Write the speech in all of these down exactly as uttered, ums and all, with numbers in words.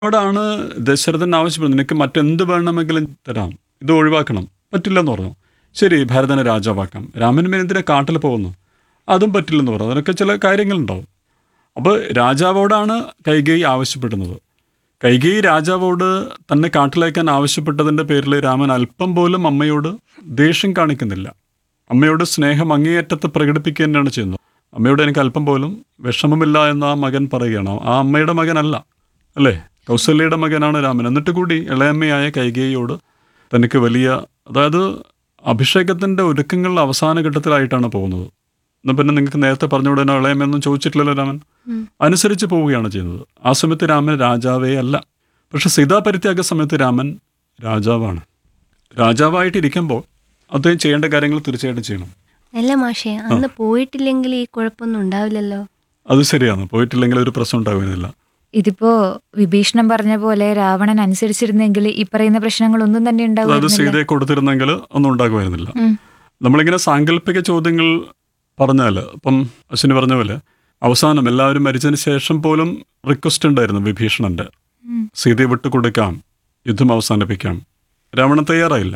ാണ് ദശരഥൻ ആവശ്യപ്പെടുന്നത്, നിനക്ക് മറ്റെന്ത് വേണമെങ്കിലും തരാം, ഇത് ഒഴിവാക്കണം. പറ്റില്ലെന്ന് പറഞ്ഞു. ശരി, ഭരതനെ രാജാവാക്കാം. രാമൻ എന്തിനാ കാട്ടിൽ പോകുന്നു, അതും പറ്റില്ലെന്ന് പറഞ്ഞു. അതിനൊക്കെ ചില കാര്യങ്ങളുണ്ടാവും. അപ്പോൾ രാജാവോടാണ് കൈകേയി ആവശ്യപ്പെടുന്നത്. കൈകേയി രാജാവോട് തന്നെ കാട്ടിലേക്കാൻ ആവശ്യപ്പെട്ടതിൻ്റെ പേരിൽ രാമൻ അല്പം പോലും അമ്മയോട് ദേഷ്യം കാണിക്കുന്നില്ല. അമ്മയോട് സ്നേഹം അങ്ങേയറ്റത്ത് പ്രകടിപ്പിക്കുക തന്നെയാണ് ചെയ്യുന്നത്. അമ്മയോട് എനിക്ക് അല്പം പോലും വിഷമമില്ല എന്ന് ആ മകൻ പറയുകയാണ്. ആ അമ്മയുടെ മകനല്ല, അല്ലേ? കൗസല്യയുടെ മകനാണ് രാമൻ. എന്നിട്ട് കൂടി ഇളയമ്മയായ കൈകേയിയോട് തനിക്ക് വലിയ, അതായത് അഭിഷേകത്തിൻ്റെ ഒരുക്കങ്ങളുടെ അവസാന ഘട്ടത്തിലായിട്ടാണ് പോകുന്നത്. എന്നാൽ പിന്നെ നിങ്ങൾക്ക് നേരത്തെ പറഞ്ഞുകൂടെ ഇളയമ്മയൊന്നും ചോദിച്ചിട്ടില്ലല്ലോ രാമൻ. അനുസരിച്ച് പോവുകയാണ് ചെയ്യുന്നത്. ആ സമയത്ത് രാമൻ രാജാവേ അല്ല. പക്ഷെ സീതാപരിത്യാഗ സമയത്ത് രാമൻ രാജാവാണ്. രാജാവായിട്ടിരിക്കുമ്പോൾ അദ്ദേഹം ചെയ്യേണ്ട കാര്യങ്ങൾ തീർച്ചയായിട്ടും ചെയ്യണം. അല്ല മാഷേ, അന്ന് പോയിട്ടില്ലെങ്കിൽ ഈ കുഴപ്പമൊന്നും ഉണ്ടാവില്ലല്ലോ. അത് ശരിയാണ്, പോയിട്ടില്ലെങ്കിൽ ഒരു പ്രശ്നം ഉണ്ടാകുന്നില്ല. ഇതിപ്പോ വിഭീഷണൻ പറഞ്ഞ പോലെ രാവണൻ അനുസരിച്ചിരുന്നെങ്കിൽ ഈ പറയുന്ന പ്രശ്നങ്ങളൊന്നും തന്നെ അതായത് ഉണ്ടാവുമായിരുന്നില്ല. സീതയെ കൊടുത്തിരുന്നെങ്കിൽ ഒന്നും ഉണ്ടാകുമായിരുന്നില്ല. നമ്മളിങ്ങനെ സാങ്കല്പിക ചോദ്യങ്ങൾ പറഞ്ഞാൽ, ഇപ്പം അശ്വിനി പറഞ്ഞ പോലെ അവസാനം എല്ലാവരും മരിച്ചതിന് ശേഷം പോലും റിക്വസ്റ്റ് ഉണ്ടായിരുന്നു വിഭീഷണന്റെ, സീതയെ വിട്ടുകൊടുക്കാം, യുദ്ധം അവസാനിപ്പിക്കാം. രാവണൻ തയ്യാറായില്ല.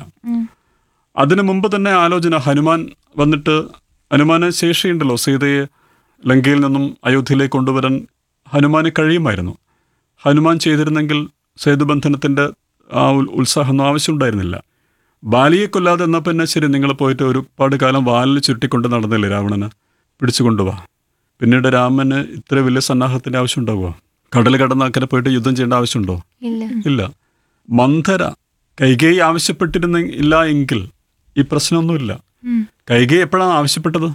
അതിനു മുമ്പ് തന്നെ ആലോചന, ഹനുമാൻ വന്നിട്ട്, ഹനുമാന് ശേഷിയുണ്ടല്ലോ സീതയെ ലങ്കയിൽ നിന്നും അയോധ്യയിലേക്ക് കൊണ്ടുവരാൻ ഹനുമാന് കഴിയുമായിരുന്നു. ഹനുമാൻ ചെയ്തിരുന്നെങ്കിൽ സേതുബന്ധനത്തിൻ്റെ ആ ഉത്സാഹമൊന്നും ആവശ്യമുണ്ടായിരുന്നില്ല. ബാലിയെ കൊല്ലാതെ എന്നാൽ പിന്നെ ശരി, നിങ്ങൾ പോയിട്ട് ഒരുപാട് കാലം വാലിൽ ചുരുട്ടിക്കൊണ്ട് നടന്നില്ലേ രാവണന്, പിടിച്ചു കൊണ്ടുപോവാ. പിന്നീട് രാമന് ഇത്ര വലിയ സന്നാഹത്തിൻ്റെ ആവശ്യം ഉണ്ടാവുക? കടൽ കടന്ന് അക്കരെ പോയിട്ട് യുദ്ധം ചെയ്യേണ്ട ആവശ്യമുണ്ടോ? ഇല്ല. മന്ധര കൈകേയി ആവശ്യപ്പെട്ടിരുന്ന ഇല്ല എങ്കിൽ ഈ പ്രശ്നമൊന്നുമില്ല. കൈകേയി എപ്പോഴാണ് ആവശ്യപ്പെട്ടത്?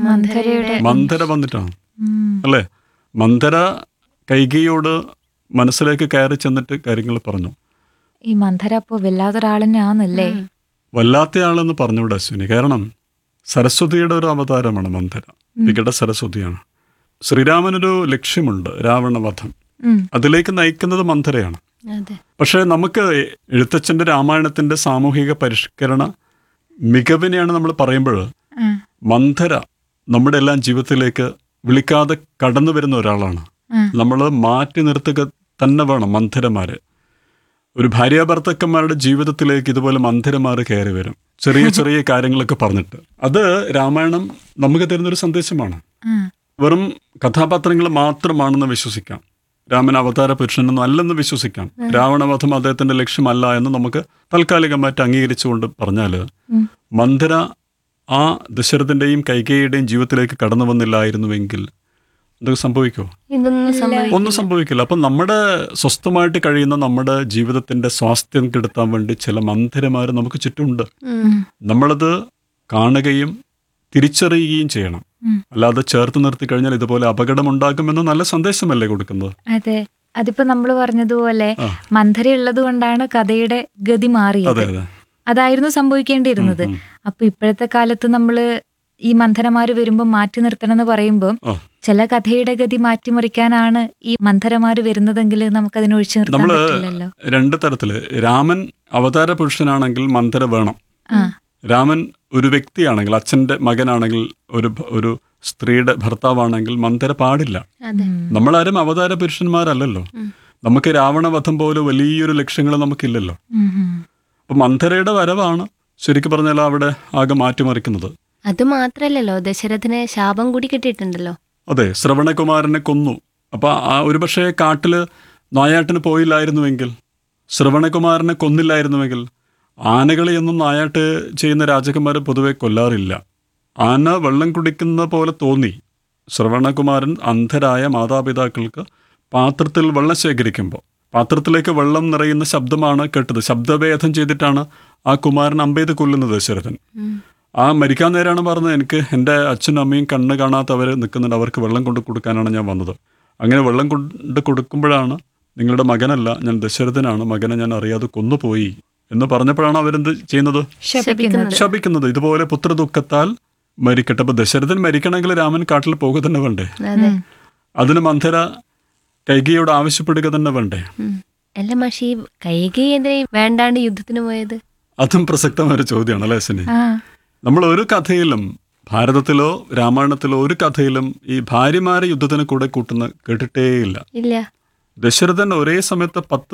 മന്ധര വന്നിട്ടാണ്, അല്ലേ? മന്ധര കൈകേയിയോട് മനസ്സിലേക്ക് കയറി ചെന്നിട്ട് കാര്യങ്ങൾ പറഞ്ഞു. ഈ മന്ധര അപ്പോ വല്ലാത്തൊരാളെന്നാന്നല്ലേ? വല്ലാത്തയാളെന്ന് പറഞ്ഞുകൂടെ അശ്വിനി? കാരണം സരസ്വതിയുടെ ഒരു അവതാരമാണ് മന്ധര, വികട സരസ്വതിയാണ്. ശ്രീരാമനൊരു ലക്ഷ്യമുണ്ട്, രാവണവധം. അതിലേക്ക് നയിക്കുന്നത് മന്ധരയാണ്. പക്ഷേ നമുക്ക് എഴുത്തച്ഛൻ്റെ രാമായണത്തിൻ്റെ സാമൂഹിക പരിഷ്കരണ മികവിനെയാണ് നമ്മൾ പറയുമ്പോൾ, മന്ധര നമ്മുടെ എല്ലാം ജീവിതത്തിലേക്ക് വിളിക്കാതെ കടന്നു വരുന്ന ഒരാളാണ്. നമ്മൾ മാറ്റി നിർത്തുക തന്നെ വേണം മന്ധരമാര്. ഒരു ഭാര്യാഭർത്തക്കന്മാരുടെ ജീവിതത്തിലേക്ക് ഇതുപോലെ മന്ധരമാര് കയറി വരും, ചെറിയ ചെറിയ കാര്യങ്ങളൊക്കെ പറഞ്ഞിട്ട്. അത് രാമായണം നമുക്ക് തരുന്നൊരു സന്ദേശമാണ്. വെറും കഥാപാത്രങ്ങൾ മാത്രമാണെന്ന് വിശ്വസിക്കാം, രാമൻ അവതാര പുരുഷനൊന്നും അല്ലെന്ന് വിശ്വസിക്കാം, രാവണവധം അദ്ദേഹത്തിന്റെ ലക്ഷ്യമല്ല എന്ന് നമുക്ക് താൽക്കാലികമായിട്ട് അംഗീകരിച്ചുകൊണ്ട് പറഞ്ഞാൽ, മന്ധര ആ ദശരഥന്റെയും കൈകേയിയുടെയും ജീവിതത്തിലേക്ക് കടന്നു വന്നില്ലായിരുന്നുവെങ്കിൽ എന്തൊക്കെ സംഭവിക്കുമോ? ഒന്നും സംഭവിക്കില്ല. അപ്പം നമ്മുടെ സ്വസ്ഥമായിട്ട് കഴിയുന്ന നമ്മുടെ ജീവിതത്തിന്റെ സ്വാസ്ഥ്യം കെടുത്താൻ വേണ്ടി ചില മന്ധരമാർ നമുക്ക് ചുറ്റുമുണ്ട്. നമ്മളത് കാണുകയും തിരിച്ചറിയുകയും ചെയ്യണം. അല്ലാതെ ചേർത്ത് നിർത്തി കഴിഞ്ഞാൽ ഇതുപോലെ അപകടമുണ്ടാകുമെന്ന് നല്ല സന്ദേശമല്ലേ കൊടുക്കുന്നത്? അതെ, അതിപ്പോ നമ്മൾ പറഞ്ഞതുപോലെ മന്ധര ഉള്ളത് കൊണ്ടാണ് കഥയുടെ ഗതി മാറിയത്. അതായിരുന്നു സംഭവിക്കേണ്ടിയിരുന്നത്. അപ്പൊ ഇപ്പോഴത്തെ കാലത്ത് നമ്മള് ഈ മന്ധരമാര് വരുമ്പോ മാറ്റി നിർത്തണം എന്ന് പറയുമ്പോൾ ചില കഥയുടെ ഗതി മാറ്റിമറിക്കാനാണ് ഈ മന്ധരമാര് വരുന്നതെങ്കിൽ നമുക്ക് അതിനെ ഒഴിച്ചു നിർത്താൻ പറ്റില്ലല്ലോ. രണ്ട് തരത്തില്, രാമൻ അവതാര പുരുഷനാണെങ്കിൽ മന്ധര വേണം. രാമൻ ഒരു വ്യക്തിയാണെങ്കിൽ, അച്ഛന്റെ മകനാണെങ്കിൽ, ഒരു ഒരു സ്ത്രീയുടെ ഭർത്താവാണെങ്കിൽ മന്ധര പാടില്ല. നമ്മളാരും അവതാര പുരുഷന്മാരല്ലല്ലോ. നമുക്ക് രാവണവധം പോലെ വലിയൊരു ലക്ഷ്യങ്ങൾ നമുക്കില്ലല്ലോ. അപ്പൊ മന്ധരയുടെ വരവാണ് ശരിക്കും പറഞ്ഞാൽ അവിടെ ആകെ മാറ്റിമറിക്കുന്നത്. അത് മാത്രല്ലല്ലോ, ദശരഥന് ശാപം കൂടി കിട്ടിയിട്ടുണ്ടല്ലോ. അതെ, ശ്രവണകുമാരനെ കൊന്നു. അപ്പൊ ആ ഒരു പക്ഷേ കാട്ടില് നായാട്ടിന് പോയില്ലായിരുന്നുവെങ്കിൽ, ശ്രവണകുമാരനെ കൊന്നില്ലായിരുന്നുവെങ്കിൽ, ആനകളെയൊന്നും നായാട്ട് ചെയ്യുന്ന രാജകുമാരൻ പൊതുവെ കൊല്ലാറില്ല. ആന വെള്ളം കുടിക്കുന്ന പോലെ തോന്നി ശ്രവണകുമാരൻ അന്ധരായ മാതാപിതാക്കൾക്ക് പാത്രത്തിൽ വെള്ളം ശേഖരിക്കുമ്പോൾ പാത്രത്തിലേക്ക് വെള്ളം നിറയുന്ന ശബ്ദമാണ് കേട്ടത്. ശബ്ദഭേദം ചെയ്തിട്ടാണ് ആ കുമാരൻ അമ്പെയ്ത് കൊല്ലുന്നത് ദശരഥൻ. ആ മരിക്കാൻ നേരാണ് പറഞ്ഞത്, എനിക്ക് എൻ്റെ അച്ഛനും അമ്മയും കണ്ണ് കാണാത്തവർ നിൽക്കുന്നുണ്ട്, അവർക്ക് വെള്ളം കൊണ്ട് കൊടുക്കാനാണ് ഞാൻ വന്നത്. അങ്ങനെ വെള്ളം കൊണ്ട് കൊടുക്കുമ്പോഴാണ്, നിങ്ങളുടെ മകനല്ല, ഞാൻ ദശരഥനാണ്, മകനെ ഞാൻ അറിയാതെ കൊന്നുപോയി എന്ന് പറഞ്ഞപ്പോഴാണ് അവരെന്ത് ചെയ്യുന്നത്? ശപിക്കുന്നത്. ഇതുപോലെ പുത്രദുഃഖത്താൽ മരിക്കട്ടെ. അപ്പൊ ദശരഥൻ മരിക്കണമെങ്കിൽ രാമൻ കാട്ടിൽ പോകുക തന്നെ വേണ്ടേ? അതിന് മന്ധര കൈകേയിയോട് ആവശ്യപ്പെടുക തന്നെ വേണ്ടേ? അല്ല മാഷി, കൈകേയി എന്തിനാ വേണ്ടാണ്ട് യുദ്ധത്തിന് പോയത്? അതും പ്രസക്തമായ ഒരു ചോദ്യമാണ് അല്ലേ അശ്വിനി? നമ്മൾ ഒരു കഥയിലും, ഭാരതത്തിലോ രാമായണത്തിലോ ഒരു കഥയിലും ഈ ഭാര്യമാരെ യുദ്ധത്തിന് കൂടെ കൂട്ടുന്ന കേട്ടിട്ടേയില്ല. ഇല്ല. ദശരഥൻ ഒരേ സമയത്ത് പത്ത്